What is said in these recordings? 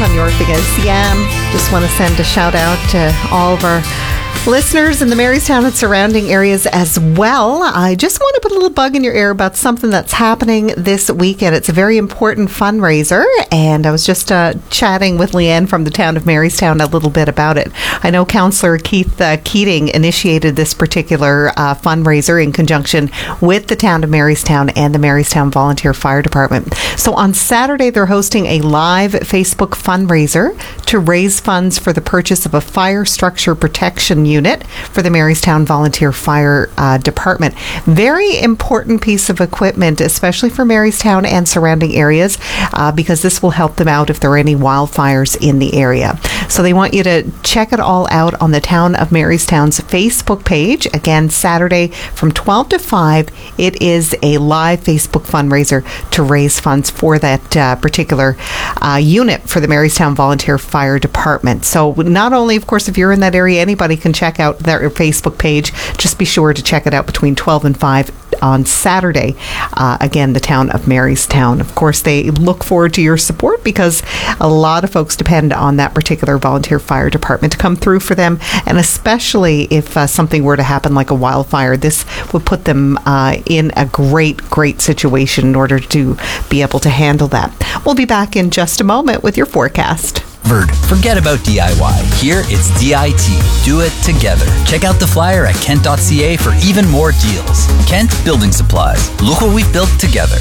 On your Figures. Just want to send a shout out to all of our listeners in the Marystown and surrounding areas as well. I just want to put a little bug in your ear about something that's happening this weekend. It's a very important fundraiser, and I was just chatting with Leanne from the town of Marystown a little bit about it. I know Councillor Keith Keating initiated this particular fundraiser in conjunction with the town of Marystown and the Marystown Volunteer Fire Department. So on Saturday, they're hosting a live Facebook fundraiser to raise funds for the purchase of a fire structure protection unit for the Marystown Volunteer Fire Department. Very important piece of equipment, especially for Marystown and surrounding areas, because this will help them out if there are any wildfires in the area. So they want you to check it all out on the Town of Marystown's Facebook page. Again, Saturday from 12 to 5, it is a live Facebook fundraiser to raise funds for that particular unit for the Marystown Volunteer Fire Department. So not only, of course, if you're in that area, anybody can check out their Facebook page. Just be sure to check it out between 12 and 5 on Saturday. Again, the town of Marystown. Of course, they look forward to your support because a lot of folks depend on that particular volunteer fire department to come through for them. And especially if something were to happen like a wildfire, this would put them in a great situation in order to be able to handle that. We'll be back in just a moment with your forecast. Forget about DIY. Here it's DIT. Do it together. Check out the flyer at kent.ca for even more deals. Kent Building Supplies. Look what we've built together.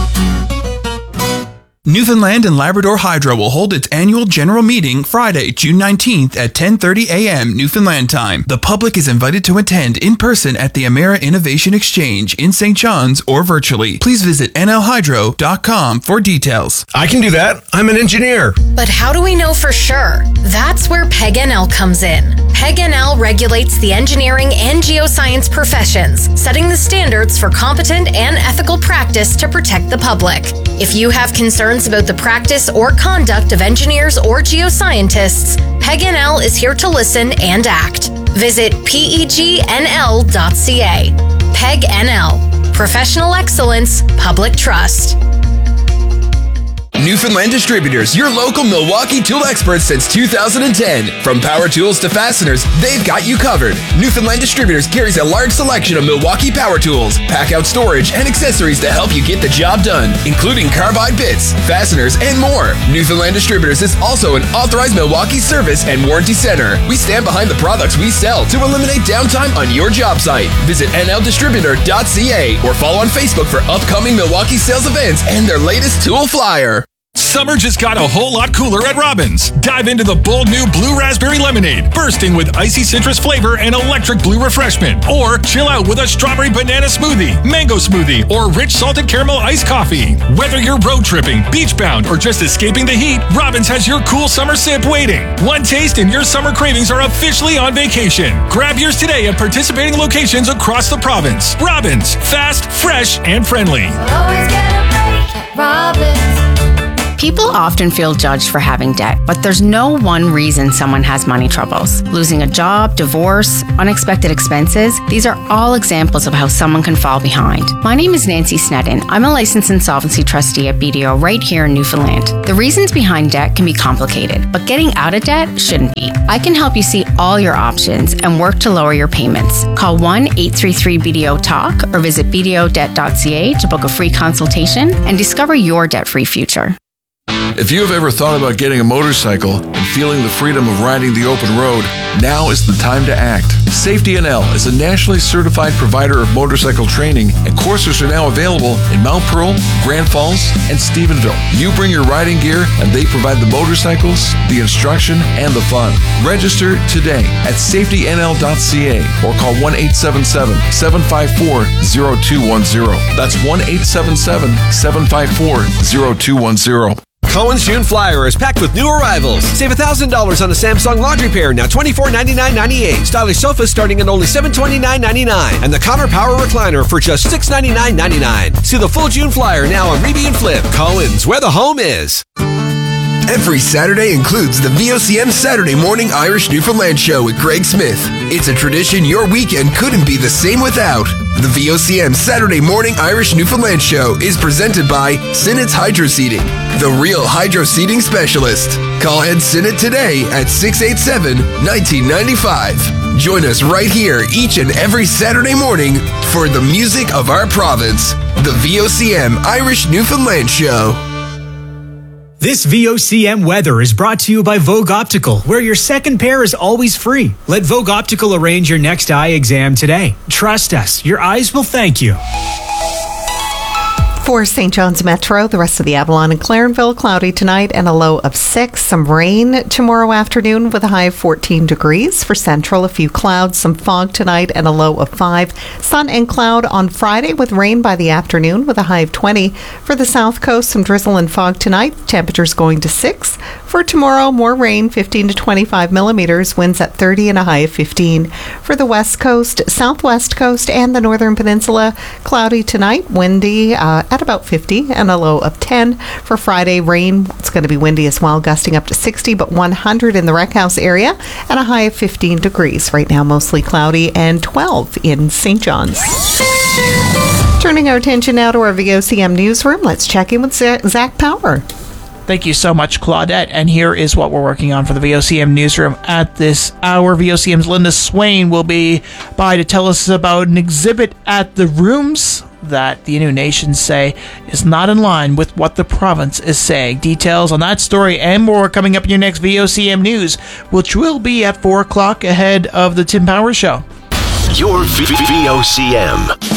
Newfoundland and Labrador Hydro will hold its annual general meeting Friday, June 19th at 10:30 a.m. Newfoundland time. The public is invited to attend in person at the Emera Innovation Exchange in St. John's or virtually. Please visit nlhydro.com for details. I can do that. I'm an engineer. But how do we know for sure? That's where PEG-NL comes in. PEG-NL regulates the engineering and geoscience professions, setting the standards for competent and ethical practice to protect the public. If you have concerns about the practice or conduct of engineers or geoscientists, PEG-NL is here to listen and act. Visit pegnl.ca. PEG-NL. Professional excellence, public trust. Newfoundland Distributors, your local Milwaukee tool experts since 2010. From power tools to fasteners, they've got you covered. Newfoundland Distributors carries a large selection of Milwaukee power tools, pack-out storage, and accessories to help you get the job done, including carbide bits, fasteners, and more. Newfoundland Distributors is also an authorized Milwaukee service and warranty center. We stand behind the products we sell to eliminate downtime on your job site. Visit nldistributor.ca or follow on Facebook for upcoming Milwaukee sales events and their latest tool flyer. Summer just got a whole lot cooler at Robbins. Dive into the bold new Blue Raspberry Lemonade, bursting with icy citrus flavor and electric blue refreshment. Or chill out with a strawberry banana smoothie, mango smoothie, or rich salted caramel iced coffee. Whether you're road tripping, beach bound, or just escaping the heat, Robbins has your cool summer sip waiting. One taste and your summer cravings are officially on vacation. Grab yours today at participating locations across the province. Robbins, fast, fresh, and friendly. Always get a break at Robbins. People often feel judged for having debt, but there's no one reason someone has money troubles. Losing a job, divorce, unexpected expenses, these are all examples of how someone can fall behind. My name is Nancy Snedden. I'm a licensed insolvency trustee at BDO right here in Newfoundland. The reasons behind debt can be complicated, but getting out of debt shouldn't be. I can help you see all your options and work to lower your payments. Call 1-833-BDO-TALK or visit bdodebt.ca to book a free consultation and discover your debt-free future. If you have ever thought about getting a motorcycle and feeling the freedom of riding the open road, now is the time to act. Safety NL is a nationally certified provider of motorcycle training, and courses are now available in Mount Pearl, Grand Falls, and Stephenville. You bring your riding gear, and they provide the motorcycles, the instruction, and the fun. Register today at safetynl.ca or call 1-877-754-0210. That's 1-877-754-0210. Cohen's June Flyer is packed with new arrivals. Save $1,000 on a Samsung laundry pair, now $2499.98. Stylish sofas starting at only $729.99. And the Connor Power Recliner for just $699.99. See the full June Flyer now on Reby and Flip. Cohen's, where the home is. Every Saturday includes the VOCM Saturday Morning Irish Newfoundland Show with Greg Smith. It's a tradition your weekend couldn't be the same without. The VOCM Saturday Morning Irish Newfoundland Show is presented by Sinnett's Hydro Seeding, the real hydro seeding specialist. Call Ed Sinnett today at 687-1995. Join us right here each and every Saturday morning for the music of our province. The VOCM Irish Newfoundland Show. This VOCM weather is brought to you by Vogue Optical, where your second pair is always free. Let Vogue Optical arrange your next eye exam today. Trust us, your eyes will thank you. For St. John's Metro, the rest of the Avalon and Clarenville, cloudy tonight and a low of 6. Some rain tomorrow afternoon with a high of 14 degrees. For Central, a few clouds, some fog tonight and a low of 5. Sun and cloud on Friday with rain by the afternoon with a high of 20. For the South Coast, some drizzle and fog tonight. Temperatures going to 6. For tomorrow, more rain, 15 to 25 millimeters. Winds at 30 and a high of 15. For the West Coast, Southwest Coast, and the Northern Peninsula, cloudy tonight. Windy at about 50 and a low of 10. For Friday, rain. It's going to be windy as well, gusting up to 60, but 100 in the Rec House area and a high of 15 degrees. Right now, mostly cloudy and 12 in St. John's. Turning our attention now to our VOCM newsroom, let's check in with Zach Power. Thank you so much, Claudette. And here is what we're working on for the VOCM newsroom at this hour. VOCM's Linda Swain will be by to tell us about an exhibit at the Rooms that the Innu Nations say is not in line with what the province is saying. Details on that story and more coming up in your next VOCM news, which will be at 4 o'clock ahead of the Tim Power Show. Your VOCM.